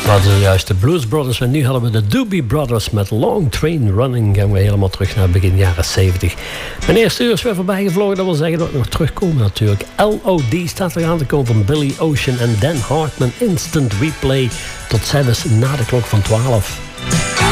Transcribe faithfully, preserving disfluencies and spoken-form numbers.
hadden juist de Blues Brothers en nu hadden we de Doobie Brothers met Long Train Running. Gaan we helemaal terug naar begin jaren zeventig. Mijn eerste uur is weer voorbij gevlogen. Dat wil zeggen dat we nog terugkomen natuurlijk. L O D staat er aan te komen van Billy Ocean en Dan Hartman. Instant Replay tot zelfs na de klok van twaalf.